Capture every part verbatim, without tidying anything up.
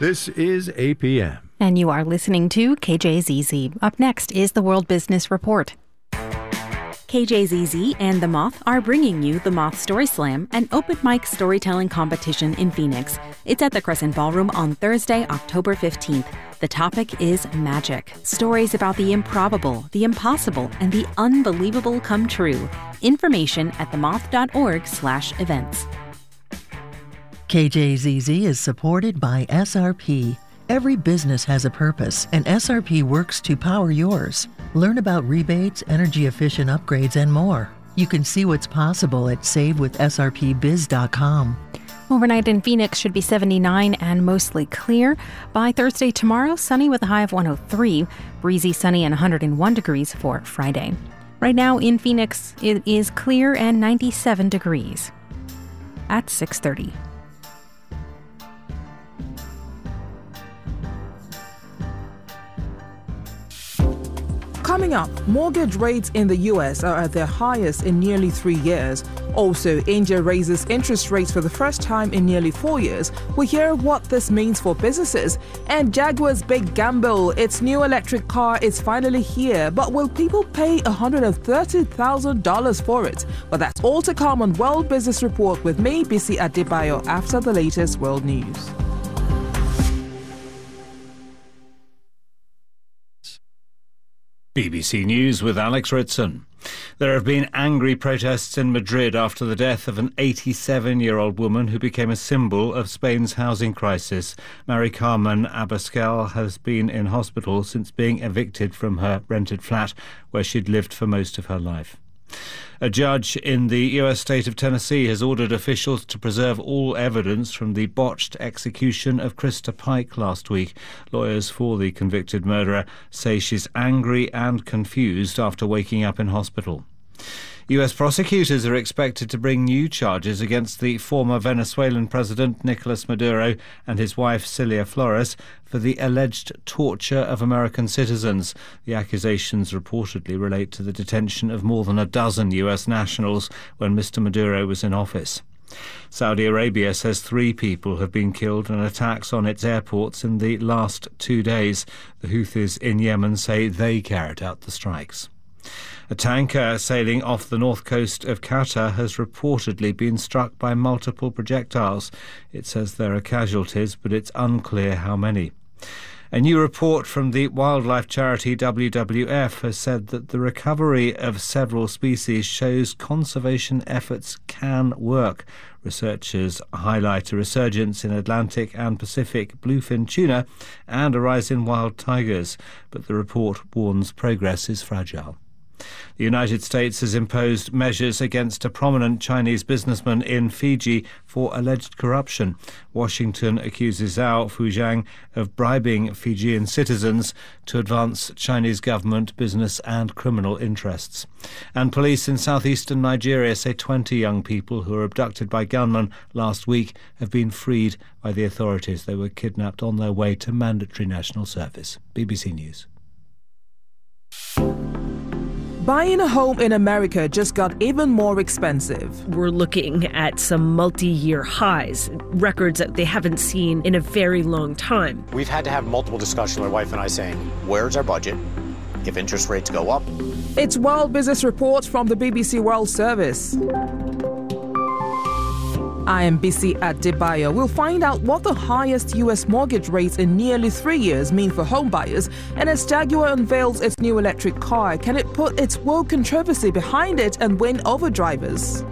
This is A P M. And you are listening to K J Z Z. Up next is the World Business Report. K J Z Z and The Moth are bringing you The Moth Story Slam, an open mic storytelling competition in Phoenix. It's at the Crescent Ballroom on Thursday, October fifteenth. The topic is magic. Stories about the improbable, the impossible, and the unbelievable come true. Information at themoth.org slash events. K J Z Z is supported by S R P. Every business has a purpose, and S R P works to power yours. Learn about rebates, energy-efficient upgrades, and more. You can see what's possible at save with S R P biz dot com. Overnight in Phoenix should be seventy-nine and mostly clear. By Thursday tomorrow, sunny with a high of one oh three. Breezy, sunny, and one hundred one degrees for Friday. Right now in Phoenix, it is clear and ninety-seven degrees. At six thirty. Coming up, mortgage rates in the U S are at their highest in nearly three years. Also, India raises interest rates for the first time in nearly four years. We hear what this means for businesses. And Jaguar's big gamble, its new electric car is finally here. But will people pay one hundred thirty thousand dollars for it? But that's all to come on World Business Report with me, Bisi Adebayo, after the latest world news. B B C News with Alex Ritson. There have been angry protests in Madrid after the death of an eighty-seven-year-old woman who became a symbol of Spain's housing crisis. Mari Carmen Abascal has been in hospital since being evicted from her rented flat where she'd lived for most of her life. A judge in the U S state of Tennessee has ordered officials to preserve all evidence from the botched execution of Krista Pike last week. Lawyers for the convicted murderer say she's angry and confused after waking up in hospital. U S prosecutors are expected to bring new charges against the former Venezuelan president Nicolas Maduro and his wife Cilia Flores for the alleged torture of American citizens. The accusations reportedly relate to the detention of more than a dozen U S nationals when Mister Maduro was in office. Saudi Arabia says three people have been killed in attacks on its airports in the last two days. The Houthis in Yemen say they carried out the strikes. A tanker sailing off the north coast of Qatar has reportedly been struck by multiple projectiles. It says there are casualties, but it's unclear how many. A new report from the wildlife charity W W F has said that the recovery of several species shows conservation efforts can work. Researchers highlight a resurgence in Atlantic and Pacific bluefin tuna and a rise in wild tigers, but the report warns progress is fragile. The United States has imposed measures against a prominent Chinese businessman in Fiji for alleged corruption. Washington accuses Zhao Fujiang of bribing Fijian citizens to advance Chinese government, business and criminal interests. And police in southeastern Nigeria say twenty young people who were abducted by gunmen last week have been freed by the authorities. They were kidnapped on their way to mandatory national service. B B C News. Buying a home in America just got even more expensive. We're looking at some multi-year highs, records that they haven't seen in a very long time. We've had to have multiple discussions, my wife and I, saying, where's our budget if interest rates go up? It's World Business Report from the B B C World Service. I am Bisi Adebayo. We'll find out what the highest U S mortgage rates in nearly three years mean for home buyers. And as Jaguar unveils its new electric car, can it put its woke controversy behind it and win over drivers?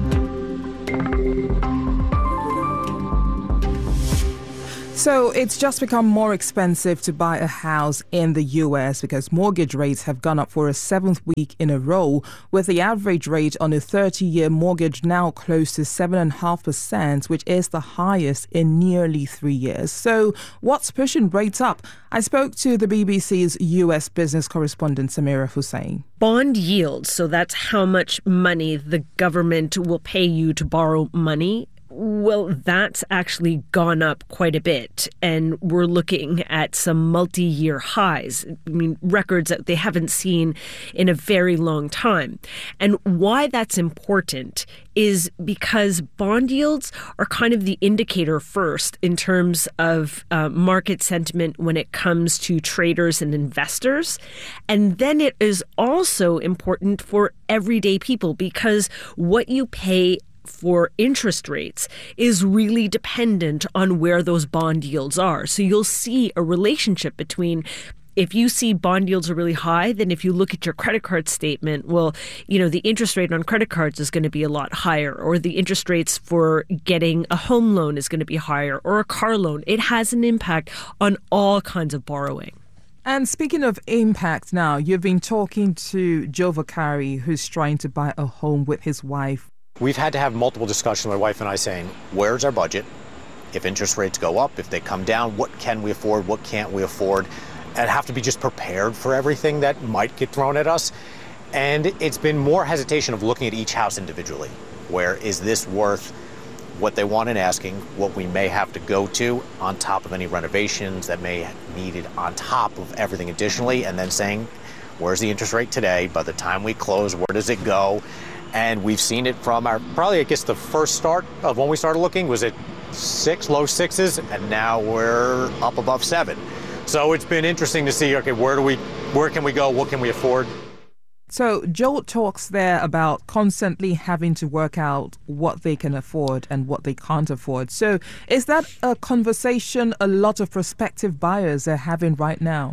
So it's just become more expensive to buy a house in the U S because mortgage rates have gone up for a seventh week in a row, with the average rate on a thirty-year mortgage now close to seven point five percent, which is the highest in nearly three years. So what's pushing rates up? I spoke to the B B C's U S business correspondent Samira Hussain. Bond yields, so that's how much money the government will pay you to borrow money. Well, that's actually gone up quite a bit, and we're looking at some multi-year highs. I mean, records that they haven't seen in a very long time. And why that's important is because bond yields are kind of the indicator first in terms of uh, market sentiment when it comes to traders and investors. And then it is also important for everyday people because what you pay for interest rates is really dependent on where those bond yields are. So you'll see a relationship between if you see bond yields are really high, then if you look at your credit card statement, well, you know, the interest rate on credit cards is going to be a lot higher, or the interest rates for getting a home loan is going to be higher, or a car loan. It has an impact on all kinds of borrowing. And speaking of impact now, you've been talking to Joe Vakari, who's trying to buy a home with his wife. We've had to have multiple discussions, my wife and I, saying, where's our budget? If interest rates go up, if they come down, what can we afford? What can't we afford? And have to be just prepared for everything that might get thrown at us. And it's been more hesitation of looking at each house individually. Where is this worth what they want and asking, what we may have to go to on top of any renovations that may be needed on top of everything additionally, and then saying, where's the interest rate today? By the time we close, where does it go? And we've seen it from our, probably I guess the first start of when we started looking was at six, low sixes, and now we're up above seven. So it's been interesting to see, okay, where do we, where can we go? What can we afford? So Joel talks there about constantly having to work out what they can afford and what they can't afford. So is that a conversation a lot of prospective buyers are having right now?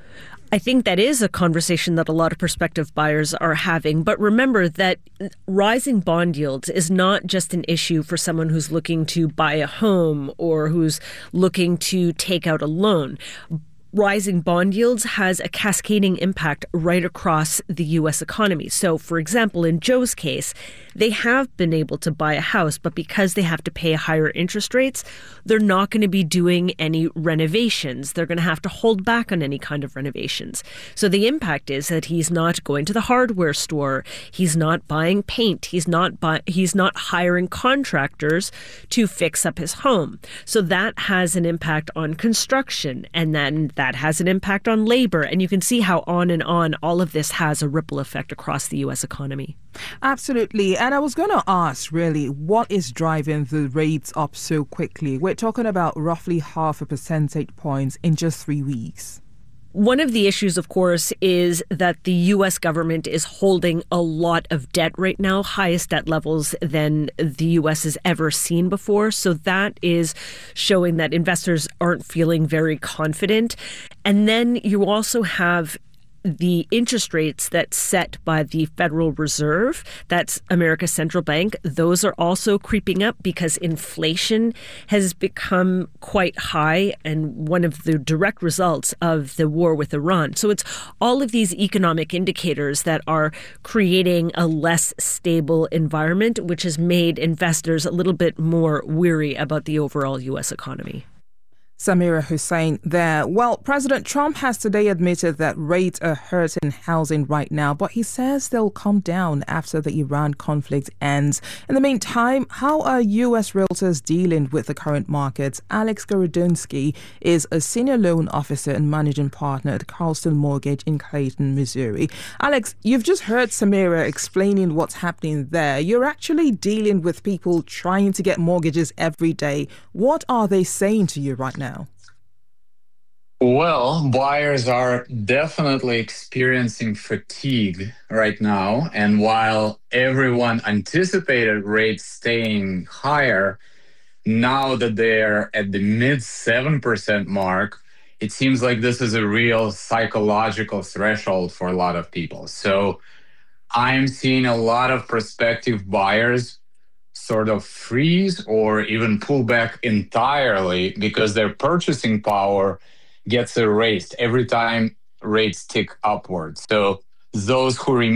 I think that is a conversation that a lot of prospective buyers are having. But remember that rising bond yields is not just an issue for someone who's looking to buy a home or who's looking to take out a loan. Rising bond yields has a cascading impact right across the U S economy. So, for example, in Joe's case, they have been able to buy a house, but because they have to pay higher interest rates, they're not going to be doing any renovations. They're going to have to hold back on any kind of renovations. So the impact is that he's not going to the hardware store. He's not buying paint. He's not buy- he's not hiring contractors to fix up his home. So that has an impact on construction, and then that That has an impact on labor. And you can see how on and on all of this has a ripple effect across the U S economy. Absolutely. And I was going to ask, really, what is driving the rates up so quickly? We're talking about roughly half a percentage points in just three weeks. One of the issues, of course, is that the U S government is holding a lot of debt right now, highest debt levels than the U S has ever seen before. So that is showing that investors aren't feeling very confident. And then you also have the interest rates that's set by the Federal Reserve, that's America's central bank, those are also creeping up because inflation has become quite high and one of the direct results of the war with Iran. So it's all of these economic indicators that are creating a less stable environment, which has made investors a little bit more weary about the overall U S economy. Samira Hussain there. Well, President Trump has today admitted that rates are hurting housing right now, but he says they'll come down after the Iran conflict ends. In the meantime, how are U S realtors dealing with the current markets? Alex Gorodonsky is a senior loan officer and managing partner at Carlson Mortgage in Clayton, Missouri. Alex, you've just heard Samira explaining what's happening there. You're actually dealing with people trying to get mortgages every day. What are they saying to you right now? Well, buyers are definitely experiencing fatigue right now. And while everyone anticipated rates staying higher, now that they're at the mid seven percent mark, it seems like this is a real psychological threshold for a lot of people. So I'm seeing a lot of prospective buyers sort of freeze or even pull back entirely because their purchasing power gets erased every time rates tick upwards. So those who remain